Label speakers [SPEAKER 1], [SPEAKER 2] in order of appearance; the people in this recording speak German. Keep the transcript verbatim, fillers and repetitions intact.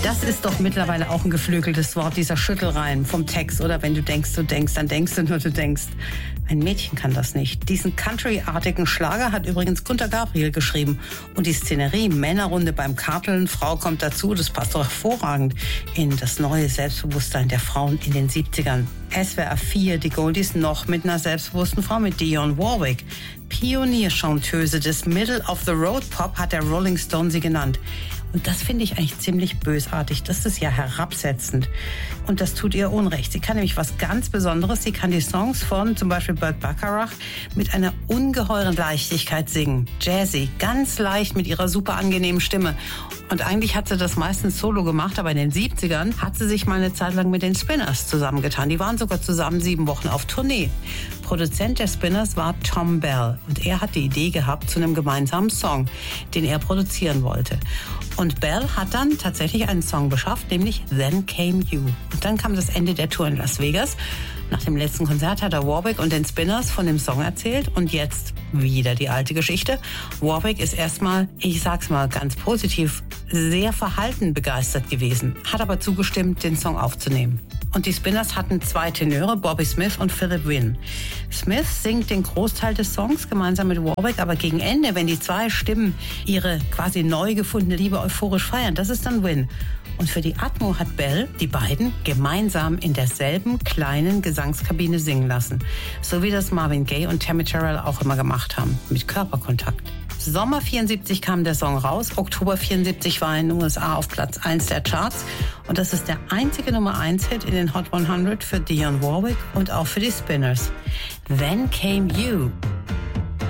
[SPEAKER 1] Das ist doch mittlerweile auch ein geflügeltes Wort, dieser Schüttelreim vom Text. Oder wenn du denkst, du denkst, dann denkst du nur, du denkst. Ein Mädchen kann das nicht. Diesen Country-artigen Schlager hat übrigens Gunter Gabriel geschrieben. Und die Szenerie, Männerrunde beim Karteln, Frau kommt dazu, das passt doch hervorragend in das neue Selbstbewusstsein der Frauen in den siebzigern. S W R vier, die Goldies, noch mit einer selbstbewussten Frau, mit Dionne Warwick. Pionierchanteuse des Middle-of-the-Road-Pop hat der Rolling Stone sie genannt. Und das finde ich eigentlich ziemlich bösartig. Das ist ja herabsetzend. Und das tut ihr Unrecht. Sie kann nämlich was ganz Besonderes. Sie kann die Songs von zum Beispiel Burt Bacharach mit einer ungeheuren Leichtigkeit singen. Jazzy, ganz leicht mit ihrer super angenehmen Stimme. Und eigentlich hat sie das meistens solo gemacht, aber in den siebzigern hat sie sich mal eine Zeit lang mit den Spinners zusammengetan. Die waren sogar zusammen sieben Wochen auf Tournee. Produzent der Spinners war Thom Bell. Und er hat die Idee gehabt zu einem gemeinsamen Song, den er produzieren wollte. Und Bell hat dann tatsächlich einen Song beschafft, nämlich Then Came You. Und dann kam das Ende der Tour in Las Vegas. Nach dem letzten Konzert hat er Warwick und den Spinners von dem Song erzählt. Und jetzt wieder die alte Geschichte. Warwick ist erstmal, ich sag's mal ganz positiv, sehr verhalten begeistert gewesen. Hat aber zugestimmt, den Song aufzunehmen. Und die Spinners hatten zwei Tenöre, Bobby Smith und Philip Wynne. Smith singt den Großteil des Songs gemeinsam mit Warwick, aber gegen Ende, wenn die zwei Stimmen ihre quasi neu gefundene Liebe euphorisch feiern, das ist dann Wynne. Und für die Atmo hat Bell die beiden gemeinsam in derselben kleinen Gesangskabine singen lassen. So wie das Marvin Gaye und Tammy Terrell auch immer gemacht haben, mit Körperkontakt. Sommer vierundsiebzig kam der Song raus, Oktober vierundsiebzig war er in den U S A auf Platz eins der Charts. Und das ist der einzige Nummer eins Hit in den Hot hundert für Dionne Warwick und auch für die Spinners. Then Came You.